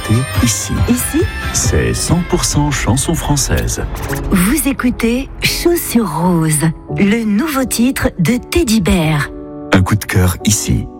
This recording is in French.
écoutez ici. Ici, C'est 100% chanson française. vous écoutez Chaussures Roses, le nouveau titre de Teddy Bear. Un coup de cœur ici.